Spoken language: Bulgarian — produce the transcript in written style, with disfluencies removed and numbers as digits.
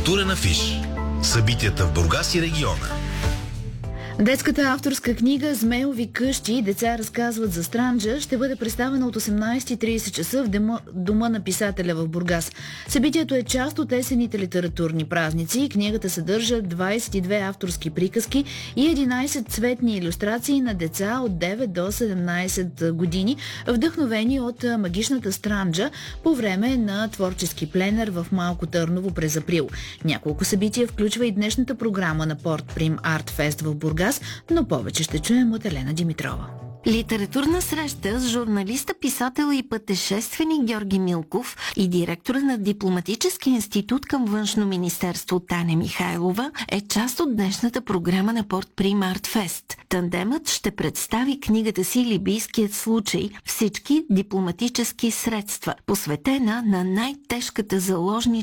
Културен афиш. Събитията в Бургас и региона. Детската авторска книга «Змееви къщи. Деца разказват за Странджа» ще бъде представена от 18:30 часа в Дома на писателя в Бургас. Събитието е част от есенните литературни празници. Книгата съдържа 22 авторски приказки и 11 цветни илюстрации на деца от 9 до 17 години, вдъхновени от магичната Странджа по време на творчески пленер в Малко Търново през април. Няколко събития включва и днешната програма на Порт Прим Арт Фест в Бургас, но повече ще чуем от Елена Димитрова. Литературна среща с журналиста, писател и пътешественик Георги Милков и директора на Дипломатически институт към Външно министерство Таня Михайлова е част от днешната програма на Порт Прим Арт Фест. Тандемът ще представи книгата си «Либийският случай. Всички дипломатически средства», посветена на най-тежката заложничество